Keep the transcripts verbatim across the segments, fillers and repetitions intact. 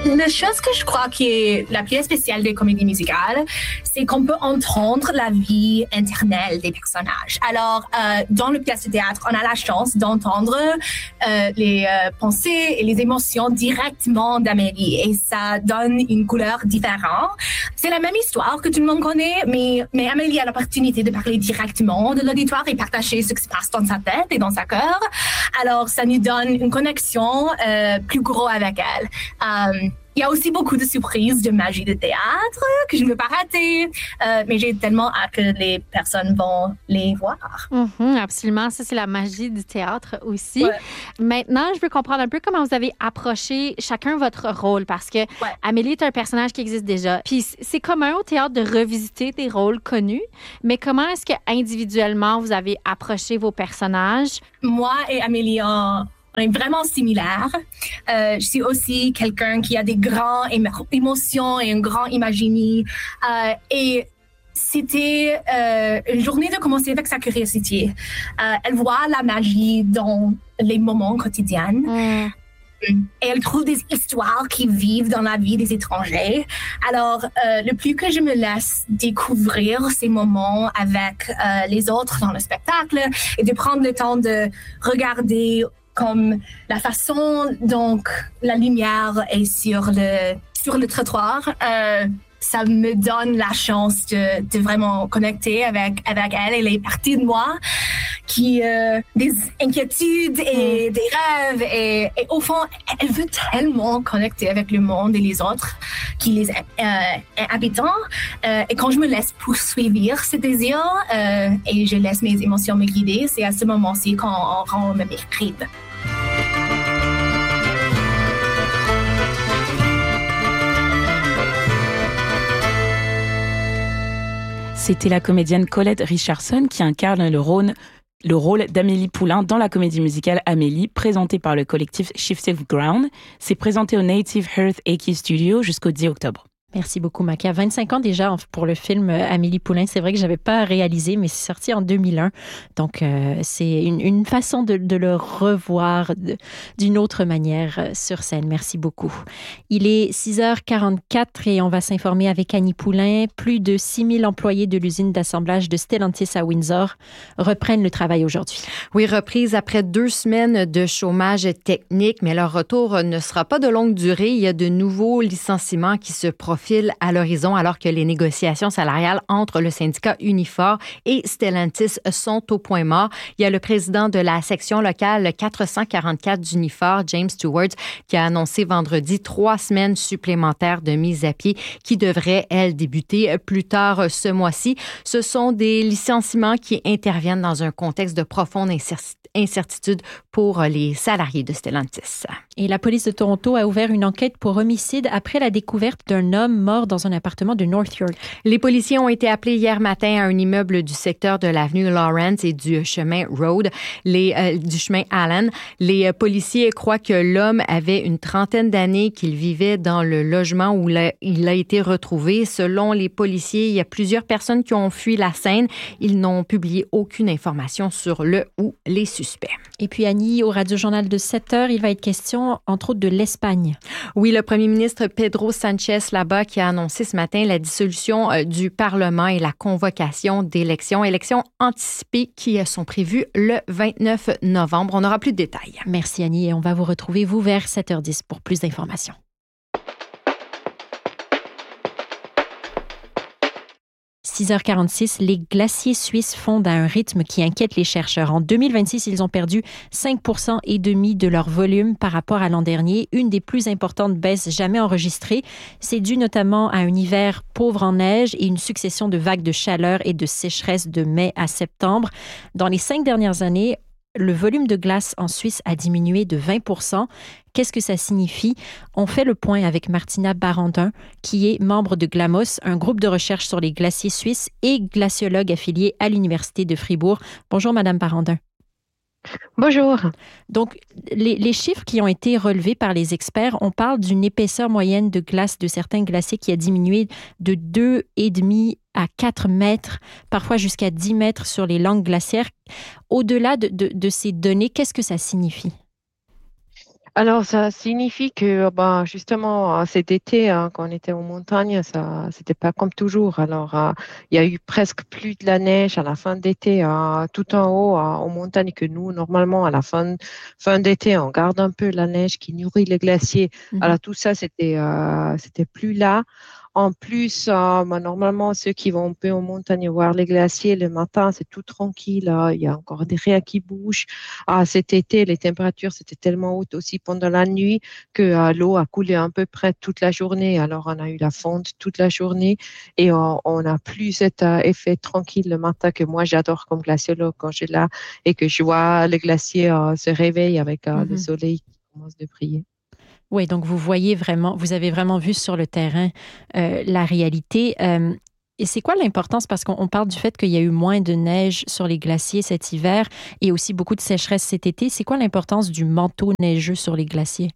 La chose que je crois qui est la plus spéciale des comédies musicales, c'est qu'on peut entendre la vie interne des personnages. Alors, euh, dans le pièce de théâtre, on a la chance d'entendre euh, les euh, pensées et les émotions directement d'Amélie et ça donne une couleur différente. C'est la même histoire que tout le monde connaît, mais, mais Amélie a l'opportunité de parler directement de l'auditoire et partager ce qui se passe dans sa tête et dans sa cœur. Alors, ça nous donne une connexion euh, plus gros avec elle. Euh, Il y a aussi beaucoup de surprises de magie de théâtre que je ne veux pas rater, euh, mais j'ai tellement hâte que les personnes vont les voir. Mm-hmm, absolument, ça c'est la magie du théâtre aussi. Ouais. Maintenant, je veux comprendre un peu comment vous avez approché chacun votre rôle, parce que ouais. Amélie est un personnage qui existe déjà. Puis c'est commun au théâtre de revisiter des rôles connus, mais comment est-ce que individuellement vous avez approché vos personnages? Moi et Amélie, on... On est vraiment similaires. Euh, je suis aussi quelqu'un qui a des grandes émo- émotions et un grand imaginaire. Euh, et c'était euh, une journée de commencer avec sa curiosité. Euh, elle voit la magie dans les moments quotidiens. Mm. Et elle trouve des histoires qui vivent dans la vie des étrangers. Alors, euh, le plus que je me laisse découvrir ces moments avec euh, les autres dans le spectacle et de prendre le temps de regarder comme la façon dont la lumière est sur le, sur le trottoir, euh, ça me donne la chance de, de vraiment connecter avec, avec elle et les parties de moi qui euh, des inquiétudes et mm. des rêves et, et au fond, elle veut tellement connecter avec le monde et les autres qui les euh, habitants. Euh, et quand je me laisse poursuivre ce désir euh, et je laisse mes émotions me guider, c'est à ce moment-ci qu'on rend me mérite. C'était la comédienne Colette Richardson qui incarne le rôle, le rôle d'Amélie Poulain dans la comédie musicale Amélie, présentée par le collectif Shifted Ground. C'est présenté au Native Hearth Aki Studio jusqu'au dix octobre. Merci beaucoup, Makia. vingt-cinq ans déjà pour le film Amélie Poulain. C'est vrai que je n'avais pas réalisé, mais c'est sorti en deux mille un. Donc, euh, c'est une, une façon de, de le revoir de, d'une autre manière sur scène. Merci beaucoup. Il est six heures quarante-quatre et on va s'informer avec Annie Poulain. Plus de six mille employés de l'usine d'assemblage de Stellantis à Windsor reprennent le travail aujourd'hui. Oui, reprise après deux semaines de chômage technique, mais leur retour ne sera pas de longue durée. Il y a de nouveaux licenciements qui se profilent à l'horizon alors que les négociations salariales entre le syndicat Unifor et Stellantis sont au point mort. Il y a le président de la section locale quatre cent quarante-quatre d'Unifor, James Stewart, qui a annoncé vendredi trois semaines supplémentaires de mise à pied qui devraient, elles, débuter plus tard ce mois-ci. Ce sont des licenciements qui interviennent dans un contexte de profonde incertitude pour les salariés de Stellantis. Et la police de Toronto a ouvert une enquête pour homicide après la découverte d'un homme mort dans un appartement de North York. Les policiers ont été appelés hier matin à un immeuble du secteur de l'avenue Lawrence et du chemin Road, les, euh, du chemin Allen. Les euh, policiers croient que l'homme avait une trentaine d'années, qu'il vivait dans le logement où la, il a été retrouvé. Selon les policiers, il y a plusieurs personnes qui ont fui la scène. Ils n'ont publié aucune information sur le ou les suspects. Et puis Annie, au Radio-Journal de sept heures, il va être question, entre autres, de l'Espagne. Oui, le premier ministre Pedro Sanchez là-bas qui a annoncé ce matin la dissolution euh, du Parlement et la convocation d'élections, élections anticipées qui sont prévues le vingt-neuf novembre. On n'aura plus de détails. Merci Annie et on va vous retrouver, vous, vers sept heures dix pour plus d'informations. six heures quarante-six, les glaciers suisses fondent à un rythme qui inquiète les chercheurs. En deux mille vingt-six, ils ont perdu cinq pour cent et demi de leur volume par rapport à l'an dernier, une des plus importantes baisses jamais enregistrées. C'est dû notamment à un hiver pauvre en neige et une succession de vagues de chaleur et de sécheresse de mai à septembre. Dans les cinq dernières années, le volume de glace en Suisse a diminué de vingt pour cent. Qu'est-ce que ça signifie? On fait le point avec Martina Barandin, qui est membre de GLAMOS, un groupe de recherche sur les glaciers suisses et glaciologue affilié à l'Université de Fribourg. Bonjour, Madame Barandin. Bonjour. Donc, les, les chiffres qui ont été relevés par les experts, on parle d'une épaisseur moyenne de glace de certains glaciers qui a diminué de deux virgule cinq à quatre mètres, parfois jusqu'à dix mètres sur les langues glaciaires. Au-delà de, de, de ces données, qu'est-ce que ça signifie? Alors, ça signifie que, ben, justement, euh, cet été, hein, quand on était en montagne, ça, c'était pas comme toujours. Alors, euh, il y a eu presque plus de la neige à la fin d'été, euh, tout en haut, euh, en montagne, que nous, normalement, à la fin, fin d'été, on garde un peu la neige qui nourrit les glaciers. Mhm. Alors, tout ça, c'était, euh, c'était plus là. En plus, euh, ben, normalement, ceux qui vont un peu en montagne voir les glaciers le matin, c'est tout tranquille, hein. Il y a encore des rien qui bougent. Ah, cet été, les températures, c'était tellement hautes aussi pendant la nuit que euh, l'eau a coulé à peu près toute la journée. Alors, on a eu la fonte toute la journée et on on n'a plus cet euh, effet tranquille le matin que moi, j'adore comme glaciologue quand je suis là et que je vois le glacier euh, se réveiller avec euh, le Mhm. soleil qui commence de briller. Oui, donc vous voyez vraiment, vous avez vraiment vu sur le terrain euh, la réalité. Euh, et c'est quoi l'importance? Parce qu'on on parle du fait qu'il y a eu moins de neige sur les glaciers cet hiver et aussi beaucoup de sécheresse cet été. C'est quoi l'importance du manteau neigeux sur les glaciers?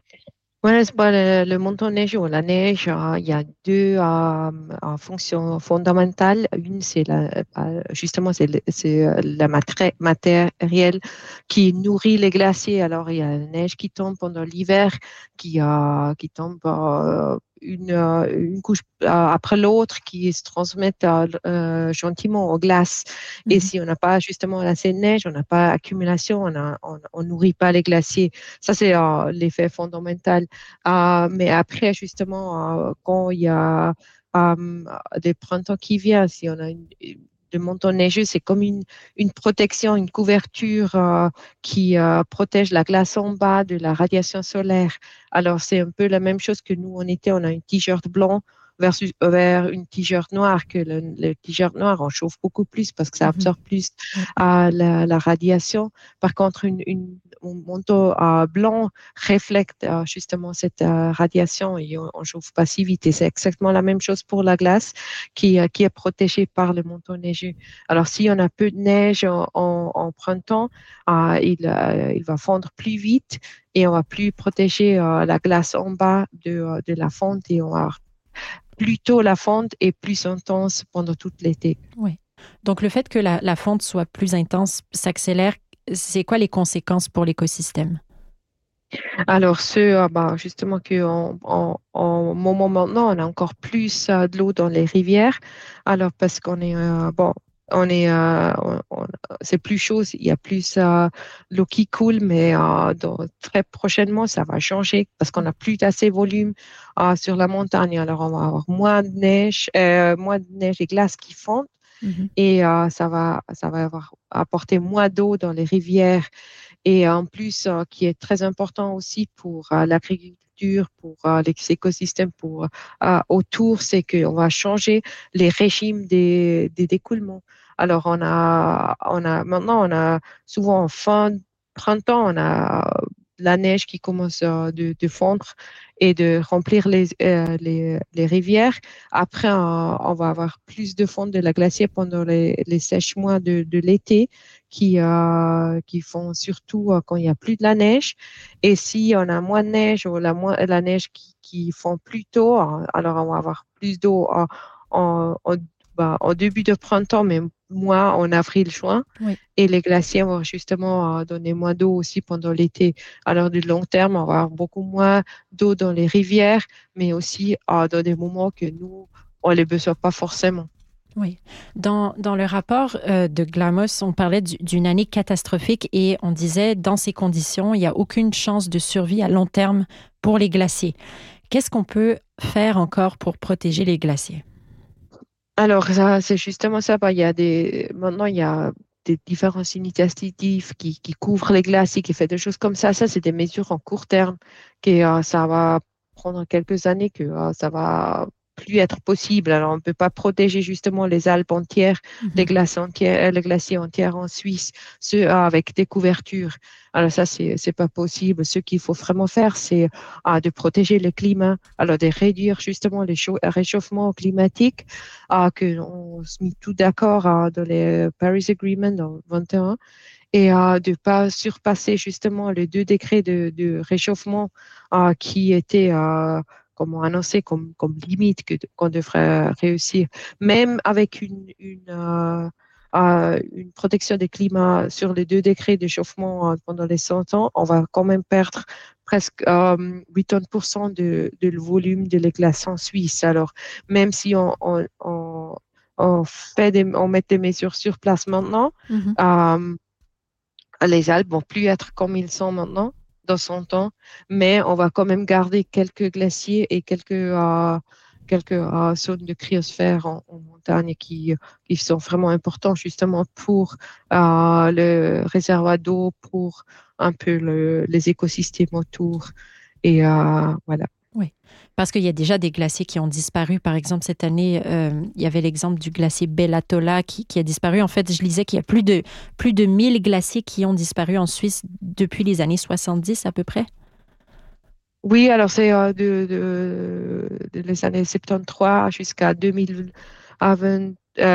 Ouais, c'est pas le, le manteau neigeux ou la neige, euh, il y a deux euh, euh, fonctions fondamentales. Une, c'est la, euh, justement, c'est le- c'est euh, la maté- matériel qui nourrit les glaciers. Alors, il y a la neige qui tombe pendant l'hiver, qui, euh, qui tombe euh, une, euh, une couche euh, après l'autre, qui se transmettent euh, euh, gentiment aux glaces. Et Mhm. si on n'a pas justement assez de neige, on n'a pas accumulation, on a, on, on nourrit pas les glaciers. Ça, c'est euh, l'effet fondamental. Euh, mais après, justement, euh, quand il y a euh, des printemps qui viennent, si on a une, de manteau neigeux, c'est comme une, une protection, une couverture euh, qui euh, protège la glace en bas de la radiation solaire. Alors, c'est un peu la même chose que nous, en été, on a un t-shirt blanc versus vers une t-shirt noire, que le, le t-shirt noir, on chauffe beaucoup plus parce que ça Mhm. absorbe plus Oui. euh, la, la radiation. Par contre, une, une, un manteau euh, blanc reflète euh, justement cette euh, radiation et on ne chauffe pas si vite. Et c'est exactement la même chose pour la glace qui, euh, qui est protégée par le manteau neigeux. Alors, si on a peu de neige en, en, en printemps, euh, il, euh, il va fondre plus vite et on va plus protéger euh, la glace en bas de, euh, de la fonte et on va plutôt la fonte est plus intense pendant tout l'été. Oui. Donc le fait que la, la fonte soit plus intense s'accélère, c'est quoi les conséquences pour l'écosystème? Alors, ce, euh, bah, justement, qu'en en, en moment maintenant, on a encore plus euh, de l'eau dans les rivières. Alors, parce qu'on est, euh, bon, on est, euh, on- on- c'est plus chaud, il y a plus euh, l'eau qui coule, mais euh, dans- très prochainement, ça va changer parce qu'on n'a plus assez de volume euh, sur la montagne. Alors, on va avoir moins de neige, euh, moins de neige et glace qui fondent Mhm. et euh, ça va, ça va avoir apporter moins d'eau dans les rivières et en plus, euh, qui est très important aussi pour euh, l'agriculture, pour euh, les écosystèmes, pour euh, autour, c'est qu'on va changer les régimes des, des d'écoulement. Alors, on a, on a, maintenant, on a souvent en fin de printemps, on a la neige qui commence euh, de, de fondre et de remplir les, euh, les, les rivières. Après, on, on va avoir plus de fonte de la glacier pendant les, les sèches mois de, de l'été qui, euh, qui font surtout euh, quand il y a plus de la neige. Et si on a moins de neige ou la, moins, la neige qui, qui fond plus tôt, euh, alors on va avoir plus d'eau en, en, en, bah, en début de printemps, mais moins en avril, juin. Oui. Et les glaciers vont justement euh, donner moins d'eau aussi pendant l'été. Alors, du long terme, on va avoir beaucoup moins d'eau dans les rivières, mais aussi euh, dans des moments que nous, on les besoin pas forcément. Oui. Dans, dans le rapport euh, de Glamos, on parlait du- d'une année catastrophique et on disait, dans ces conditions, il n'y a aucune chance de survie à long terme pour les glaciers. Qu'est-ce qu'on peut faire encore pour protéger les glaciers? Alors, ça, c'est justement ça. Bah, il y a des, maintenant, il y a des différentes initiatives qui, qui couvrent les glaciers, qui font des choses comme ça. Ça, c'est des mesures en court terme, que euh, ça va prendre quelques années, que euh, ça va plus être possible. Alors, on ne peut pas protéger justement les Alpes entières, les Mhm. glaces entières, euh, les glaciers entiers en Suisse, ceux euh, avec des couvertures. Alors, ça, c'est, c'est pas possible. Ce qu'il faut vraiment faire, c'est euh, de protéger le climat, alors de réduire justement le chau- réchauffement climatique ah, que on se mit tout d'accord ah, dans les Paris Agreement en vingt et un et ah, de ne pas surpasser justement les deux degrés de, de réchauffement ah, qui étaient ah, comment annoncé comme, comme limite que, qu'on devrait réussir. Même avec une, une, euh, euh, une protection des climats sur les deux degrés d'échauffement euh, pendant les cent ans, on va quand même perdre presque euh, huit tonnes pour cent de, de le volume de les glaçons suisses. Alors, même si on, on, on, on, fait des, on met des mesures sur place maintenant, mm-hmm. euh, les Alpes vont plus être comme ils sont maintenant dans cent ans, mais on va quand même garder quelques glaciers et quelques, euh, quelques euh, zones de cryosphère en, en montagne qui, qui sont vraiment importants justement pour euh, le réservoir d'eau, pour un peu le, les écosystèmes autour. Et euh, voilà. Oui, parce qu'il y a déjà des glaciers qui ont disparu. Par exemple, cette année, euh, il y avait l'exemple du glacier Bellatola qui, qui a disparu. En fait, je lisais qu'il y a plus de, plus de mille glaciers qui ont disparu en Suisse depuis les années soixante-dix à peu près. Oui, alors c'est euh, de, de, de les années soixante-treize jusqu'à deux mille seize.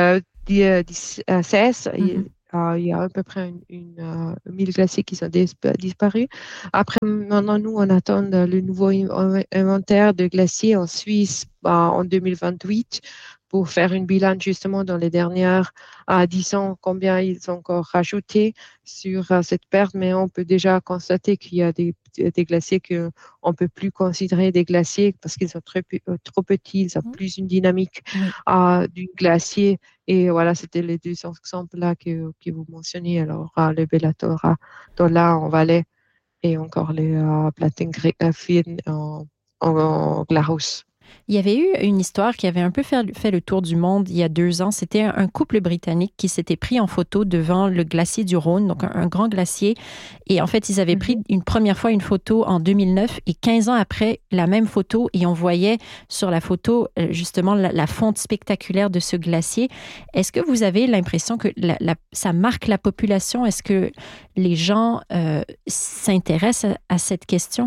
Mm-hmm. Euh, il y a à peu près une, une, euh, mille glaciers qui sont dis- disparus. Après, maintenant, nous, on attend le nouveau inventaire de glaciers en Suisse euh, en deux mille vingt-huit pour faire une bilan justement dans les dernières euh, dix ans, combien ils ont encore rajouté sur euh, cette perte. Mais on peut déjà constater qu'il y a des, des glaciers qu'on ne peut plus considérer des glaciers parce qu'ils sont très, trop petits, ils ont plus une dynamique euh, du glacier. Et voilà, c'était les deux exemples-là que, que vous mentionnez. Alors, euh, le Bellatora, là en Valais, et encore les euh, platines fines en, en, en Glarus. Il y avait eu une histoire qui avait un peu fait, fait le tour du monde il y a deux ans. C'était un, un couple britannique qui s'était pris en photo devant le glacier du Rhône, donc un, un grand glacier. Et en fait, ils avaient mm-hmm. pris une première fois une photo en deux mille neuf et quinze ans après, la même photo. Et on voyait sur la photo, justement, la, la fonte spectaculaire de ce glacier. Est-ce que vous avez l'impression que la, la, ça marque la population? Est-ce que les gens euh, s'intéressent à, à cette question?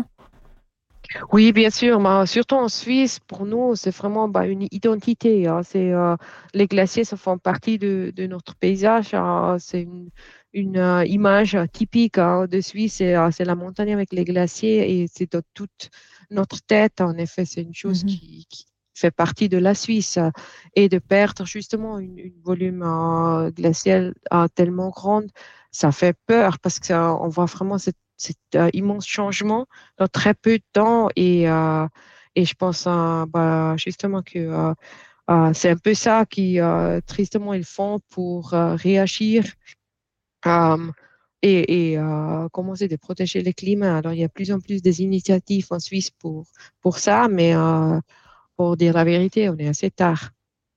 Oui, bien sûr, mais surtout en Suisse, pour nous, c'est vraiment bah, une identité. Hein. C'est, euh, les glaciers, ça font partie de, de notre paysage. Hein. C'est une, une euh, image typique hein, de Suisse. C'est, euh, c'est la montagne avec les glaciers et c'est dans toute notre tête. En effet, c'est une chose mm-hmm. qui, qui fait partie de la Suisse. Et de perdre justement une, une volume euh, glacial euh, tellement grande, ça fait peur parce qu'on voit vraiment cette cet euh, immense changement dans très peu de temps et, euh, et je pense euh, bah, justement que euh, euh, c'est un peu ça qui euh, tristement ils font pour euh, réagir euh, et, et euh, commencer de protéger le climat. Alors il y a de plus en plus des initiatives en Suisse pour, pour ça, mais euh, pour dire la vérité, on est assez tard.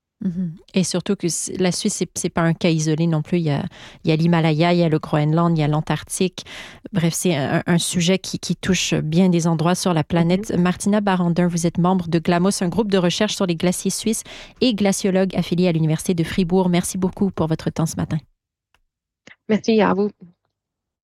Et surtout que la Suisse, c'est, c'est pas un cas isolé non plus. Il y a, il y a l'Himalaya, il y a le Groenland, il y a l'Antarctique. Bref, c'est un, un sujet qui, qui touche bien des endroits sur la planète. Mm-hmm. Martina Barandin, vous êtes membre de GLAMOS, un groupe de recherche sur les glaciers suisses et glaciologue affilié à l'Université de Fribourg. Merci beaucoup pour votre temps ce matin. Merci à vous.